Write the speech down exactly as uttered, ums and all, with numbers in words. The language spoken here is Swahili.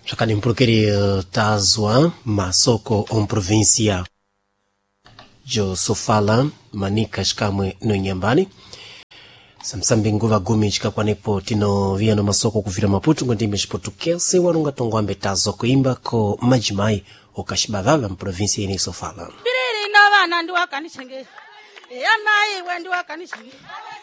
Shakani mpurukeri tazwa masoko on provincia jo sofala manika shikamwe no nyambani samsambi nguva gumi chika kwanepo tino via no masoko kuvira Maputo ngondime shipotukese warunga tongwambe tazo kuimba ko majimai okashibavava mprovincia ini sofala biriri na bana ndi wakanisenge ya mai wendi wakanisenge